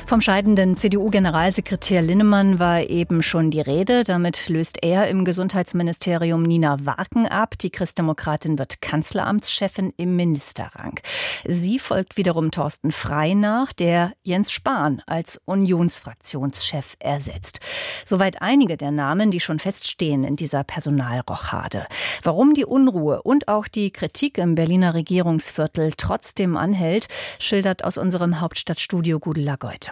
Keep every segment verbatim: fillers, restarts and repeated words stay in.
Vom scheidenden C D U-Generalsekretär Linnemann war eben schon die Rede. Damit löst er im Gesundheitsministerium Nina Warken ab. Die Christdemokratin wird Kanzleramtschefin im Ministerrang. Sie folgt wiederum Thorsten Frey nach, der Jens Spahn als Unionsfraktionschef ersetzt. Soweit einige der Namen, die schon feststehen in dieser Personalrochade. Warum die Unruhe und auch die Kritik im Berliner Regierungsviertel trotzdem anhält, schildert aus unserem Hauptstadtstudio Gudula Geuter.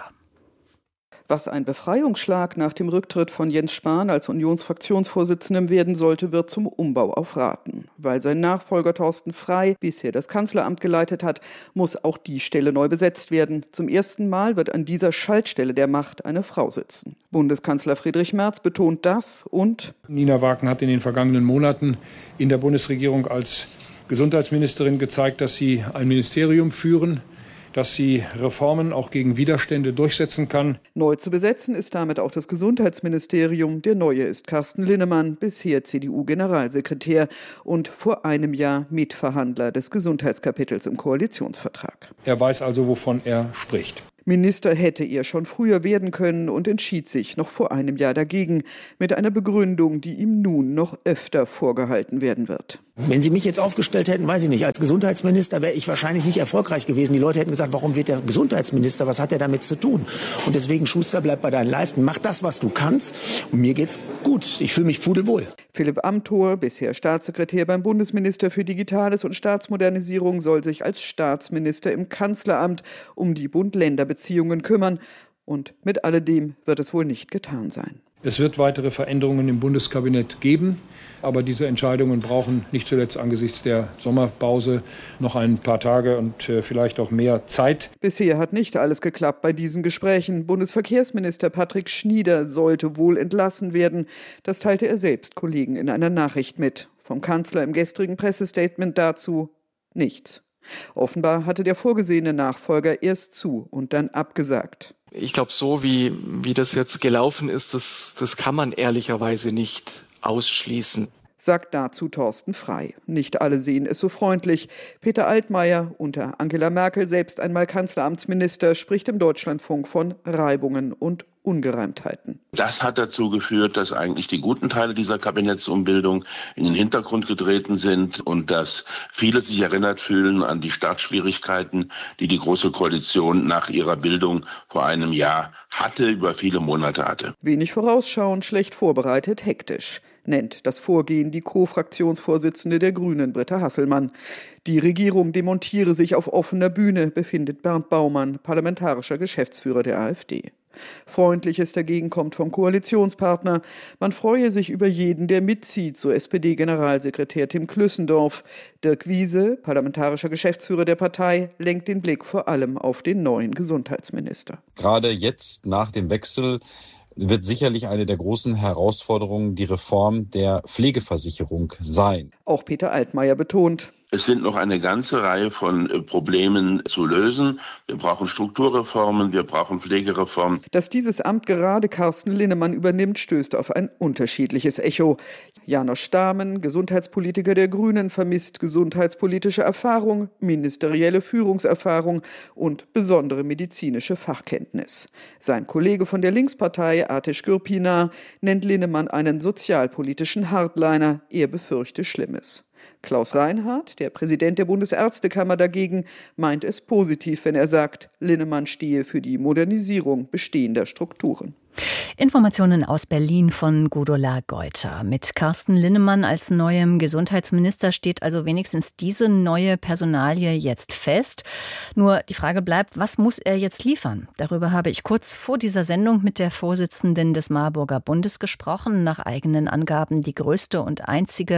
Was ein Befreiungsschlag nach dem Rücktritt von Jens Spahn als Unionsfraktionsvorsitzendem werden sollte, wird zum Umbau auf Raten. Weil sein Nachfolger Thorsten Frey bisher das Kanzleramt geleitet hat, muss auch die Stelle neu besetzt werden. Zum ersten Mal wird an dieser Schaltstelle der Macht eine Frau sitzen. Bundeskanzler Friedrich Merz betont das und Nina Warken hat in den vergangenen Monaten in der Bundesregierung als Gesundheitsministerin gezeigt, dass sie ein Ministerium führen, dass sie Reformen auch gegen Widerstände durchsetzen kann. Neu zu besetzen ist damit auch das Gesundheitsministerium. Der neue ist Carsten Linnemann, bisher C D U-Generalsekretär und vor einem Jahr Mitverhandler des Gesundheitskapitels im Koalitionsvertrag. Er weiß also, wovon er spricht. Minister hätte er schon früher werden können und entschied sich noch vor einem Jahr dagegen, mit einer Begründung, die ihm nun noch öfter vorgehalten werden wird. Wenn Sie mich jetzt aufgestellt hätten, weiß ich nicht, als Gesundheitsminister wäre ich wahrscheinlich nicht erfolgreich gewesen. Die Leute hätten gesagt, warum wird der Gesundheitsminister, was hat er damit zu tun? Und deswegen, Schuster, bleib bei deinen Leisten, mach das, was du kannst und mir geht's gut. Ich fühle mich pudelwohl. Philipp Amthor, bisher Staatssekretär beim Bundesminister für Digitales und Staatsmodernisierung, soll sich als Staatsminister im Kanzleramt um die Bund-Länder-Beziehungen kümmern. Und mit alledem wird es wohl nicht getan sein. Es wird weitere Veränderungen im Bundeskabinett geben, aber diese Entscheidungen brauchen nicht zuletzt angesichts der Sommerpause noch ein paar Tage und äh, vielleicht auch mehr Zeit. Bisher hat nicht alles geklappt bei diesen Gesprächen. Bundesverkehrsminister Patrick Schnieder sollte wohl entlassen werden. Das teilte er selbst Kollegen in einer Nachricht mit. Vom Kanzler im gestrigen Pressestatement dazu nichts. Offenbar hatte der vorgesehene Nachfolger erst zu und dann abgesagt. Ich glaube, so wie, wie das jetzt gelaufen ist, das, das kann man ehrlicherweise nicht ausschließen. Sagt dazu Thorsten Frey. Nicht alle sehen es so freundlich. Peter Altmaier, unter Angela Merkel selbst einmal Kanzleramtsminister, spricht im Deutschlandfunk von Reibungen und Ungereimtheiten. Das hat dazu geführt, dass eigentlich die guten Teile dieser Kabinettsumbildung in den Hintergrund getreten sind und dass viele sich erinnert fühlen an die Startschwierigkeiten, die die Große Koalition nach ihrer Bildung vor einem Jahr hatte, über viele Monate hatte. Wenig vorausschauend, schlecht vorbereitet, hektisch, nennt das Vorgehen die Co-Fraktionsvorsitzende der Grünen, Britta Hasselmann. Die Regierung demontiere sich auf offener Bühne, befindet Bernd Baumann, parlamentarischer Geschäftsführer der AfD. Freundliches dagegen kommt vom Koalitionspartner. Man freue sich über jeden, der mitzieht, so S P D-Generalsekretär Tim Klüssendorf. Dirk Wiese, parlamentarischer Geschäftsführer der Partei, lenkt den Blick vor allem auf den neuen Gesundheitsminister. Gerade jetzt nach dem Wechsel wird sicherlich eine der großen Herausforderungen die Reform der Pflegeversicherung sein. Auch Peter Altmaier betont: Es sind noch eine ganze Reihe von Problemen zu lösen. Wir brauchen Strukturreformen, wir brauchen Pflegereformen. Dass dieses Amt gerade Carsten Linnemann übernimmt, stößt auf ein unterschiedliches Echo. Janosch Stamen, Gesundheitspolitiker der Grünen, vermisst gesundheitspolitische Erfahrung, ministerielle Führungserfahrung und besondere medizinische Fachkenntnis. Sein Kollege von der Linkspartei, Ateş Gürpınar, nennt Linnemann einen sozialpolitischen Hardliner. Er befürchte Schlimmes. Klaus Reinhardt, der Präsident der Bundesärztekammer dagegen, meint es positiv, wenn er sagt, Linnemann stehe für die Modernisierung bestehender Strukturen. Informationen aus Berlin von Gudula Geuter. Mit Carsten Linnemann als neuem Gesundheitsminister steht also wenigstens diese neue Personalie jetzt fest. Nur die Frage bleibt, was muss er jetzt liefern? Darüber habe ich kurz vor dieser Sendung mit der Vorsitzenden des Marburger Bundes gesprochen. Nach eigenen Angaben die größte und einzige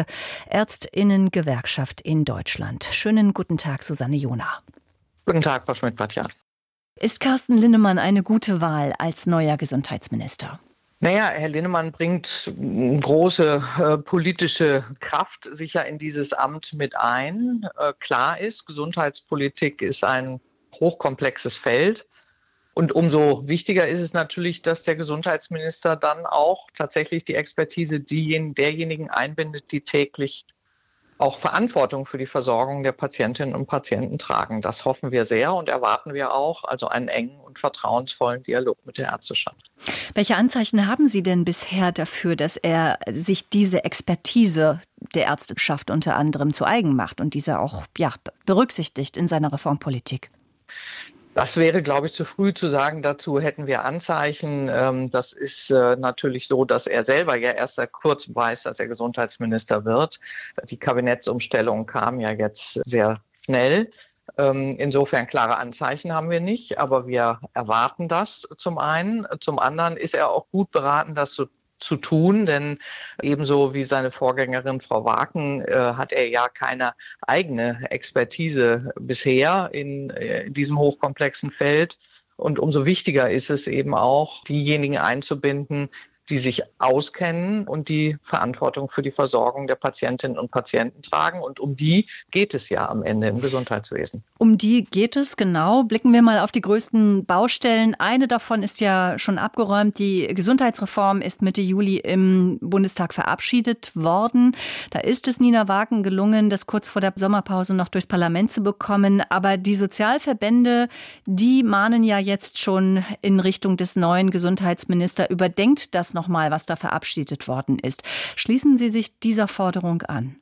Ärztinnen-Gewerkschaft in Deutschland. Schönen guten Tag, Susanne Jona. Guten Tag, Frau Schmidt-Bratjan. Ist Carsten Linnemann eine gute Wahl als neuer Gesundheitsminister? Naja, Herr Linnemann bringt große äh, politische Kraft sicher in dieses Amt mit ein. Äh, klar ist, Gesundheitspolitik ist ein hochkomplexes Feld. Und umso wichtiger ist es natürlich, dass der Gesundheitsminister dann auch tatsächlich die Expertise derjenigen einbindet, die täglich auch Verantwortung für die Versorgung der Patientinnen und Patienten tragen. Das hoffen wir sehr und erwarten wir auch, also einen engen und vertrauensvollen Dialog mit der Ärzteschaft. Welche Anzeichen haben Sie denn bisher dafür, dass er sich diese Expertise der Ärzteschaft unter anderem zu eigen macht und diese auch ja, berücksichtigt in seiner Reformpolitik? Das wäre, glaube ich, zu früh zu sagen. Dazu hätten wir Anzeichen. Das ist natürlich so, dass er selber ja erst seit kurzem weiß, dass er Gesundheitsminister wird. Die Kabinettsumstellung kam ja jetzt sehr schnell. Insofern klare Anzeichen haben wir nicht, aber wir erwarten das zum einen. Zum anderen ist er auch gut beraten, das zu zu tun, denn ebenso wie seine Vorgängerin Frau Waaken äh, hat er ja keine eigene Expertise bisher in, in diesem hochkomplexen Feld. Und umso wichtiger ist es eben auch, diejenigen einzubinden, die sich auskennen und die Verantwortung für die Versorgung der Patientinnen und Patienten tragen. Und um die geht es ja am Ende im Gesundheitswesen. Um die geht es, genau. Blicken wir mal auf die größten Baustellen. Eine davon ist ja schon abgeräumt. Die Gesundheitsreform ist Mitte Juli im Bundestag verabschiedet worden. Da ist es Nina Waaken gelungen, das kurz vor der Sommerpause noch durchs Parlament zu bekommen. Aber die Sozialverbände, die mahnen ja jetzt schon in Richtung des neuen Gesundheitsministers, überdenkt das nochmal, was da verabschiedet worden ist. Schließen Sie sich dieser Forderung an?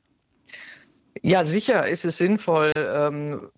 Ja, sicher ist es sinnvoll, ähm,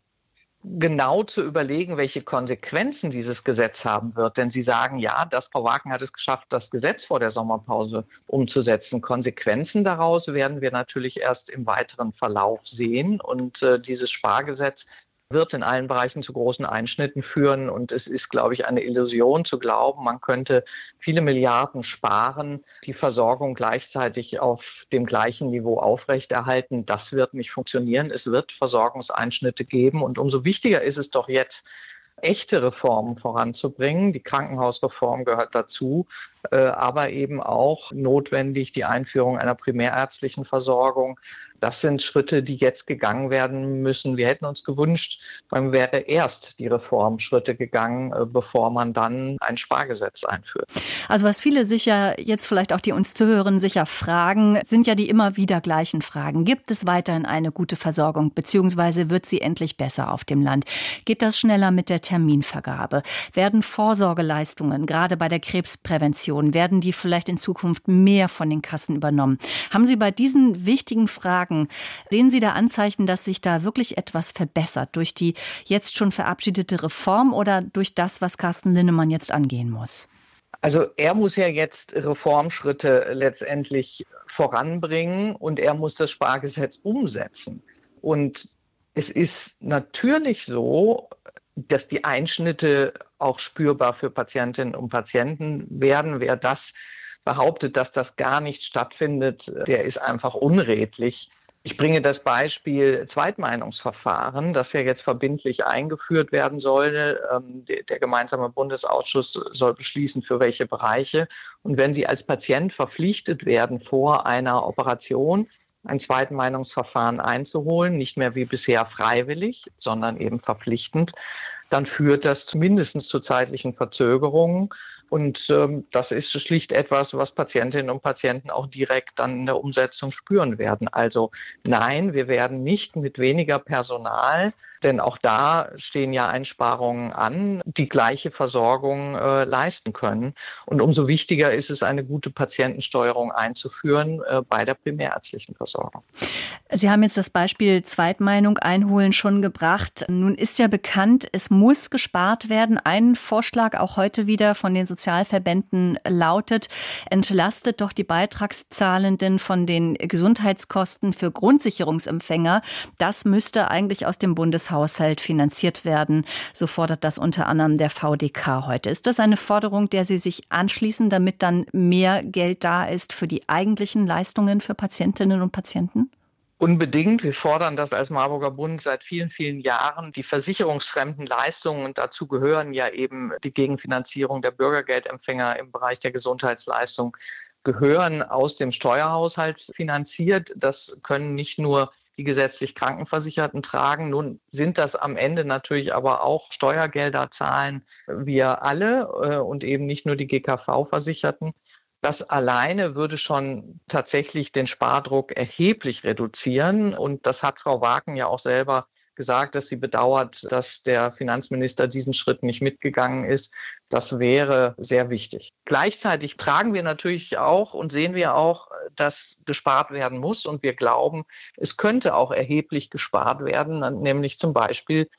genau zu überlegen, welche Konsequenzen dieses Gesetz haben wird. Denn Sie sagen, ja, das Frau Waaken hat es geschafft, das Gesetz vor der Sommerpause umzusetzen. Konsequenzen daraus werden wir natürlich erst im weiteren Verlauf sehen. Und äh, dieses Spargesetz wird in allen Bereichen zu großen Einschnitten führen. Und es ist, glaube ich, eine Illusion zu glauben, man könnte viele Milliarden sparen, die Versorgung gleichzeitig auf dem gleichen Niveau aufrechterhalten. Das wird nicht funktionieren. Es wird Versorgungseinschnitte geben. Und umso wichtiger ist es doch jetzt, echte Reformen voranzubringen. Die Krankenhausreform gehört dazu, äh, aber eben auch notwendig die Einführung einer primärärztlichen Versorgung. Das sind Schritte, die jetzt gegangen werden müssen. Wir hätten uns gewünscht, man wäre erst die Reformschritte gegangen, äh, bevor man dann ein Spargesetz einführt. Also was viele sicher, jetzt vielleicht auch die uns zuhören, sicher fragen, sind ja die immer wieder gleichen Fragen. Gibt es weiterhin eine gute Versorgung, beziehungsweise wird sie endlich besser auf dem Land? Geht das schneller mit der Terminvergabe? Werden Vorsorgeleistungen, gerade bei der Krebsprävention, werden die vielleicht in Zukunft mehr von den Kassen übernommen? Haben Sie bei diesen wichtigen Fragen, sehen Sie da Anzeichen, dass sich da wirklich etwas verbessert durch die jetzt schon verabschiedete Reform oder durch das, was Carsten Linnemann jetzt angehen muss? Also er muss ja jetzt Reformschritte letztendlich voranbringen und er muss das Spargesetz umsetzen. Und es ist natürlich so, dass die Einschnitte auch spürbar für Patientinnen und Patienten werden. Wer das behauptet, dass das gar nicht stattfindet, der ist einfach unredlich. Ich bringe das Beispiel Zweitmeinungsverfahren, das ja jetzt verbindlich eingeführt werden soll. Der gemeinsame Bundesausschuss soll beschließen, für welche Bereiche. Und wenn Sie als Patient verpflichtet werden, vor einer Operation ein Zweitmeinungsverfahren einzuholen, nicht mehr wie bisher freiwillig, sondern eben verpflichtend, dann führt das zumindest zu zeitlichen Verzögerungen. Und ähm, das ist schlicht etwas, was Patientinnen und Patienten auch direkt dann in der Umsetzung spüren werden. Also nein, wir werden nicht mit weniger Personal, denn auch da stehen ja Einsparungen an, die gleiche Versorgung äh, leisten können. Und umso wichtiger ist es, eine gute Patientensteuerung einzuführen äh, bei der primärärztlichen Versorgung. Sie haben jetzt das Beispiel Zweitmeinung einholen schon gebracht. Nun ist ja bekannt, es muss gespart werden. Ein Vorschlag auch heute wieder von den Sozialverbänden lautet, entlastet doch die Beitragszahlenden von den Gesundheitskosten für Grundsicherungsempfänger. Das müsste eigentlich aus dem Bundeshaushalt finanziert werden. So fordert das unter anderem der V D K heute. Ist das eine Forderung, der Sie sich anschließen, damit dann mehr Geld da ist für die eigentlichen Leistungen für Patientinnen und Patienten? Unbedingt. Wir fordern das als Marburger Bund seit vielen, vielen Jahren. Die versicherungsfremden Leistungen, und dazu gehören ja eben die Gegenfinanzierung der Bürgergeldempfänger im Bereich der Gesundheitsleistung, gehören aus dem Steuerhaushalt finanziert. Das können nicht nur die gesetzlich Krankenversicherten tragen. Nun sind das am Ende natürlich aber auch Steuergelder, zahlen wir alle und eben nicht nur die G K V-Versicherten. Das alleine würde schon tatsächlich den Spardruck erheblich reduzieren. Und das hat Frau Waaken ja auch selber gesagt, dass sie bedauert, dass der Finanzminister diesen Schritt nicht mitgegangen ist. Das wäre sehr wichtig. Gleichzeitig tragen wir natürlich auch und sehen wir auch, dass gespart werden muss. Und wir glauben, es könnte auch erheblich gespart werden, nämlich zum Beispiel,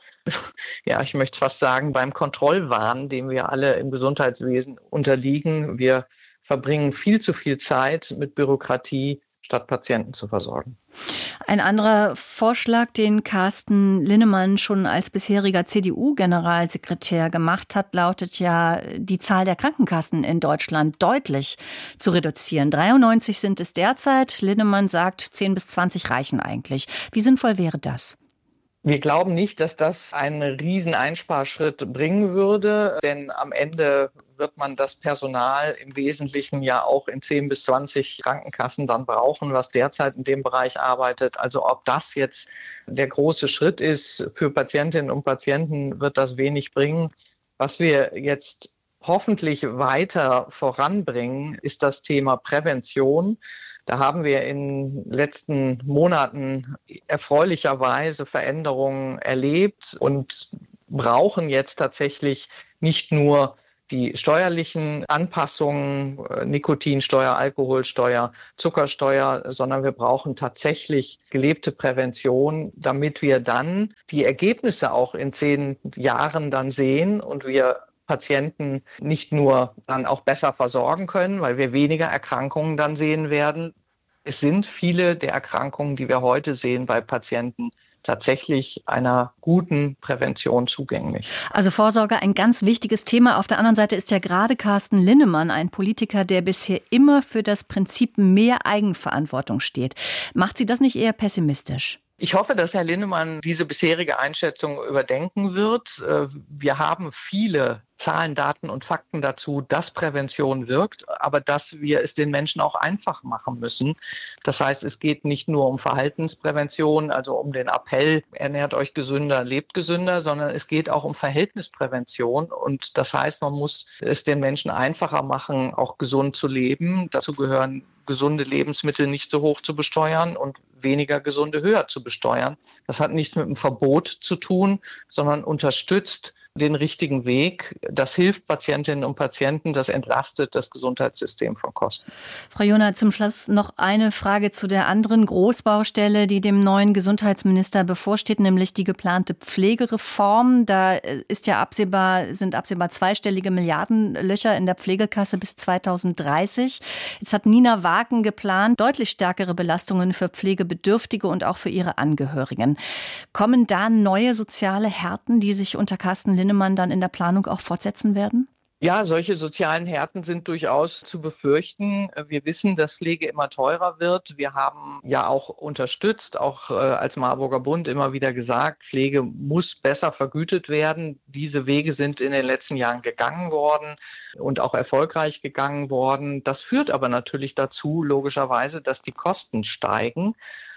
ja, ich möchte fast sagen, beim Kontrollwahn, dem wir alle im Gesundheitswesen unterliegen. Wir verbringen viel zu viel Zeit mit Bürokratie, statt Patienten zu versorgen. Ein anderer Vorschlag, den Carsten Linnemann schon als bisheriger C D U-Generalsekretär gemacht hat, lautet ja, die Zahl der Krankenkassen in Deutschland deutlich zu reduzieren. dreiundneunzig sind es derzeit. Linnemann sagt, zehn bis zwanzig reichen eigentlich. Wie sinnvoll wäre das? Wir glauben nicht, dass das einen riesen Einsparschritt bringen würde, denn am Ende wird man das Personal im Wesentlichen ja auch in zehn bis zwanzig Krankenkassen dann brauchen, was derzeit in dem Bereich arbeitet. Also ob das jetzt der große Schritt ist für Patientinnen und Patienten, wird das wenig bringen. Was wir jetzt hoffentlich weiter voranbringen, ist das Thema Prävention. Da haben wir in den letzten Monaten erfreulicherweise Veränderungen erlebt und brauchen jetzt tatsächlich nicht nur die steuerlichen Anpassungen, Nikotinsteuer, Alkoholsteuer, Zuckersteuer, sondern wir brauchen tatsächlich gelebte Prävention, damit wir dann die Ergebnisse auch in zehn Jahren dann sehen und wir Patienten nicht nur dann auch besser versorgen können, weil wir weniger Erkrankungen dann sehen werden. Es sind viele der Erkrankungen, die wir heute sehen bei Patienten, tatsächlich einer guten Prävention zugänglich. Also Vorsorge ein ganz wichtiges Thema. Auf der anderen Seite ist ja gerade Carsten Linnemann ein Politiker, der bisher immer für das Prinzip mehr Eigenverantwortung steht. Macht Sie das nicht eher pessimistisch? Ich hoffe, dass Herr Linnemann diese bisherige Einschätzung überdenken wird. Wir haben viele Zahlen, Daten und Fakten dazu, dass Prävention wirkt, aber dass wir es den Menschen auch einfach machen müssen. Das heißt, es geht nicht nur um Verhaltensprävention, also um den Appell, ernährt euch gesünder, lebt gesünder, sondern es geht auch um Verhältnisprävention. Und das heißt, man muss es den Menschen einfacher machen, auch gesund zu leben. Dazu gehören gesunde Lebensmittel nicht so hoch zu besteuern und weniger gesunde höher zu besteuern. Das hat nichts mit einem Verbot zu tun, sondern unterstützt den richtigen Weg. Das hilft Patientinnen und Patienten, das entlastet das Gesundheitssystem von Kosten. Frau Joner, zum Schluss noch eine Frage zu der anderen Großbaustelle, die dem neuen Gesundheitsminister bevorsteht, nämlich die geplante Pflegereform. Da ist ja absehbar, sind absehbar zweistellige Milliardenlöcher in der Pflegekasse bis zweitausenddreißig. Jetzt hat Nina Waaken geplant, deutlich stärkere Belastungen für Pflegebedürftige und auch für ihre Angehörigen. Kommen da neue soziale Härten, die sich unter Carsten Linnemann dann in der Planung auch fortsetzen werden? Ja, solche sozialen Härten sind durchaus zu befürchten. Wir wissen, dass Pflege immer teurer wird. Wir haben ja auch unterstützt, auch äh, als Marburger Bund immer wieder gesagt, Pflege muss besser vergütet werden. Diese Wege sind in den letzten Jahren gegangen worden und auch erfolgreich gegangen worden. Das führt aber natürlich dazu, logischerweise, dass die Kosten steigen.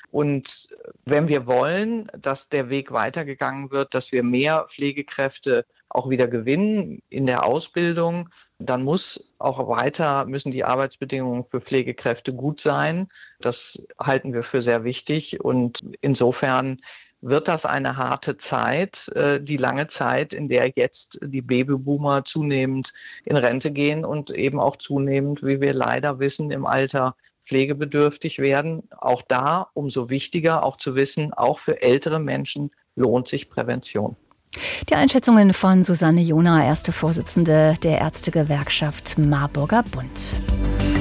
Und wenn wir wollen, dass der Weg weitergegangen wird, dass wir mehr Pflegekräfte auch wieder gewinnen in der Ausbildung, dann muss auch weiter, müssen die Arbeitsbedingungen für Pflegekräfte gut sein. Das halten wir für sehr wichtig. Und insofern wird das eine harte Zeit, die lange Zeit, in der jetzt die Babyboomer zunehmend in Rente gehen und eben auch zunehmend, wie wir leider wissen, im Alter pflegebedürftig werden. Auch da umso wichtiger, auch zu wissen, auch für ältere Menschen lohnt sich Prävention. Die Einschätzungen von Susanne Joner, erste Vorsitzende der Ärztegewerkschaft Marburger Bund.